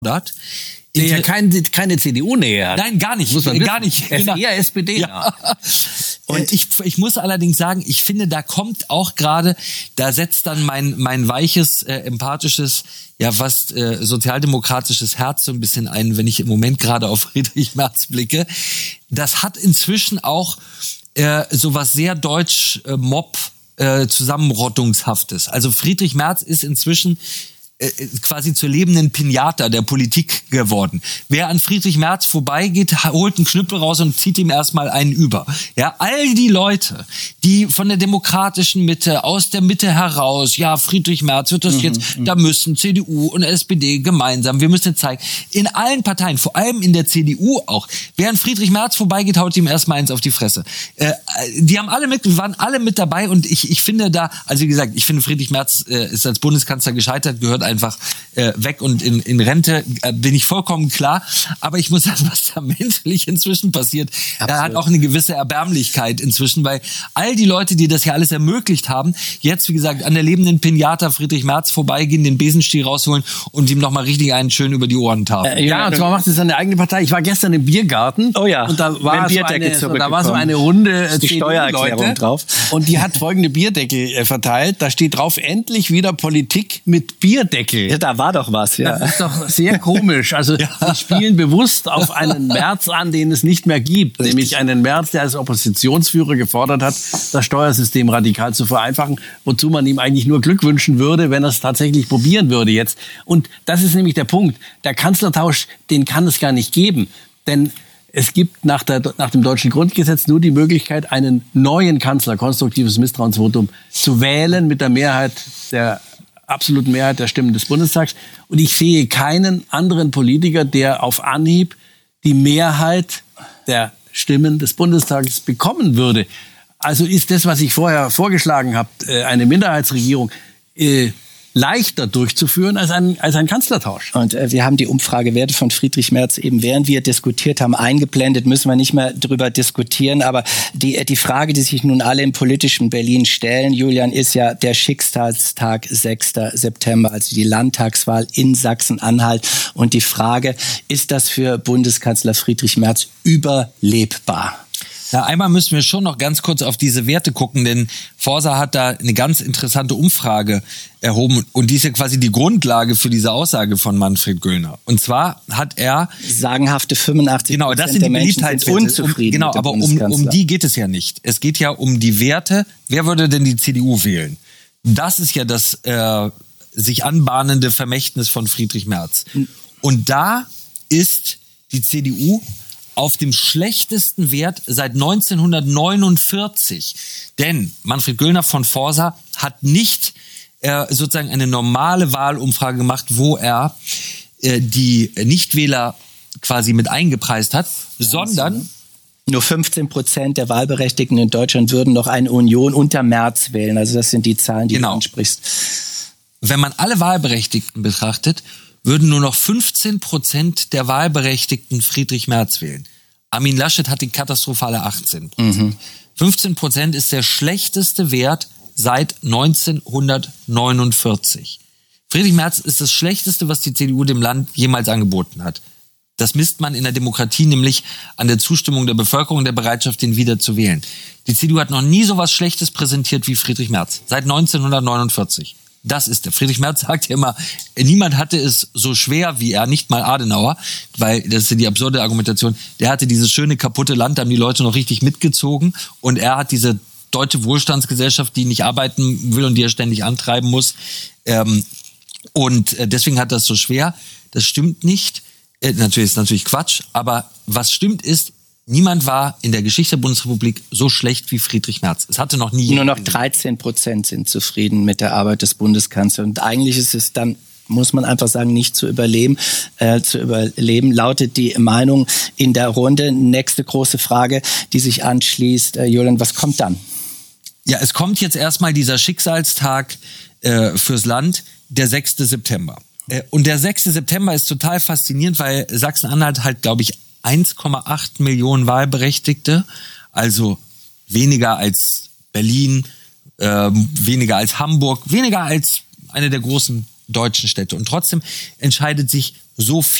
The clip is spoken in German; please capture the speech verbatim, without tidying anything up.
hat. Der ja kein, keine C D U-Nähe hat. Nein, gar nicht. Muss man gar nicht. Er ist Genau. eher S P D. Ja. Und ich, ich muss allerdings sagen, ich finde, da kommt auch gerade, da setzt dann mein, mein weiches, äh, empathisches, ja fast äh, sozialdemokratisches Herz so ein bisschen ein, wenn ich im Moment gerade auf Friedrich Merz blicke. Das hat inzwischen auch äh, so was sehr deutsch äh, Mob äh, Zusammenrottungshaftes. Also Friedrich Merz ist inzwischen quasi zur lebenden Pinata der Politik geworden. Wer an Friedrich Merz vorbeigeht, holt einen Knüppel raus und zieht ihm erstmal einen über. Ja, all die Leute, die von der demokratischen Mitte, aus der Mitte heraus, ja, Friedrich Merz wird das mhm, jetzt, mhm. da müssen C D U und S P D gemeinsam, wir müssen zeigen, in allen Parteien, vor allem in der C D U auch, wer an Friedrich Merz vorbeigeht, haut ihm erstmal eins auf die Fresse. Äh, die haben alle mit, waren alle mit dabei und ich, ich finde da, also wie gesagt, ich finde Friedrich Merz äh, ist als Bundeskanzler gescheitert, gehört einfach äh, weg und in, in Rente, äh, bin ich vollkommen klar. Aber ich muss sagen, was da menschlich inzwischen passiert, er hat auch eine gewisse Erbärmlichkeit inzwischen, weil all die Leute, die das ja alles ermöglicht haben, jetzt, wie gesagt, an der lebenden Pinata Friedrich Merz vorbeigehen, den Besenstiel rausholen und ihm nochmal richtig einen schön über die Ohren tafeln. Äh, ja, und zwar macht es seine eigene Partei. Ich war gestern im Biergarten. Oh ja. Und da war, so eine, so, da war so eine Runde äh, die Steuererklärung drauf. Und die hat folgende Bierdeckel äh, verteilt. Da steht drauf, endlich wieder Politik mit Bierdeckel. Ja, da war doch was, ja. Das ist doch sehr komisch. Also, ja. Sie spielen bewusst auf einen Merz an, den es nicht mehr gibt. Richtig. Nämlich einen Merz, der als Oppositionsführer gefordert hat, das Steuersystem radikal zu vereinfachen, wozu man ihm eigentlich nur Glück wünschen würde, wenn er es tatsächlich probieren würde jetzt. Und das ist nämlich der Punkt. Der Kanzlertausch, den kann es gar nicht geben. Denn es gibt nach, der, nach dem deutschen Grundgesetz nur die Möglichkeit, einen neuen Kanzler, konstruktives Misstrauensvotum, zu wählen mit der Mehrheit der absoluten Mehrheit der Stimmen des Bundestags. Und ich sehe keinen anderen Politiker, der auf Anhieb die Mehrheit der Stimmen des Bundestages bekommen würde. Also ist das, was ich vorher vorgeschlagen habe, eine Minderheitsregierung, leichter durchzuführen als ein, als ein Kanzlertausch. Und äh, wir haben die Umfragewerte von Friedrich Merz eben, während wir diskutiert haben, eingeblendet, müssen wir nicht mehr drüber diskutieren. Aber die, die Frage, die sich nun alle im politischen Berlin stellen, Julian, ist ja der Schicksalstag sechster September, also die Landtagswahl in Sachsen-Anhalt. Und die Frage, ist das für Bundeskanzler Friedrich Merz überlebbar? Ja, einmal müssen wir schon noch ganz kurz auf diese Werte gucken, denn Forsa hat da eine ganz interessante Umfrage erhoben und die ist ja quasi die Grundlage für diese Aussage von Manfred Göllner. Und zwar hat er sagenhafte fünfundachtzig genau, das sind die Beliebtheitswerte. Unzufrieden genau, aber um, um die geht es ja nicht. Es geht ja um die Werte. Wer würde denn die C D U wählen? Das ist ja das äh, sich anbahnende Vermächtnis von Friedrich Merz. Und da ist die C D U auf dem schlechtesten Wert seit neunzehnhundertneunundvierzig. Denn Manfred Göllner von Forsa hat nicht äh, sozusagen eine normale Wahlumfrage gemacht, wo er äh, die Nichtwähler quasi mit eingepreist hat, ja, sondern nur fünfzehn Prozent der Wahlberechtigten in Deutschland würden noch eine Union unter Merz wählen. Also das sind die Zahlen, die genau. du ansprichst. Wenn man alle Wahlberechtigten betrachtet, würden nur noch fünfzehn Prozent der Wahlberechtigten Friedrich Merz wählen. Armin Laschet hat die katastrophale achtzehn Prozent. Mhm. fünfzehn Prozent ist der schlechteste Wert seit neunzehnhundertneunundvierzig. Friedrich Merz ist das Schlechteste, was die C D U dem Land jemals angeboten hat. Das misst man in der Demokratie nämlich an der Zustimmung der Bevölkerung und der Bereitschaft, den wieder zu wählen. Die C D U hat noch nie so was Schlechtes präsentiert wie Friedrich Merz. Seit neunzehnhundertneunundvierzig. Das ist der. Friedrich Merz sagt ja immer, niemand hatte es so schwer wie er, nicht mal Adenauer, weil das ist ja die absurde Argumentation. Der hatte dieses schöne kaputte Land, da haben die Leute noch richtig mitgezogen und er hat diese deutsche Wohlstandsgesellschaft, die nicht arbeiten will und die er ständig antreiben muss. Ähm, und deswegen hat das so schwer. Das stimmt nicht. Äh, natürlich ist natürlich Quatsch, aber was stimmt ist, niemand war in der Geschichte der Bundesrepublik so schlecht wie Friedrich Merz. Es hatte noch nie... Nur noch dreizehn Prozent sind zufrieden mit der Arbeit des Bundeskanzlers. Und eigentlich ist es dann, muss man einfach sagen, nicht zu überleben. Äh, zu überleben lautet die Meinung in der Runde. Nächste große Frage, die sich anschließt. Äh, Julian, was kommt dann? Ja, es kommt jetzt erstmal dieser Schicksalstag äh, fürs Land, der sechster September. Äh, und der sechster September ist total faszinierend, weil Sachsen-Anhalt halt, glaube ich, eins Komma acht Millionen Wahlberechtigte, also weniger als Berlin, äh, weniger als Hamburg, weniger als eine der großen deutschen Städte. Und trotzdem entscheidet sich so